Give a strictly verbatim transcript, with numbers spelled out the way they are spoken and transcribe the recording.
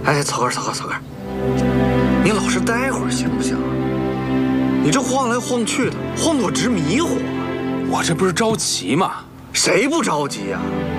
哎，曹哥，曹哥，曹哥，你老实待会儿行不行？你这晃来晃去的，晃得我直迷糊。 我这不是着急吗？ 谁不着急呀、啊？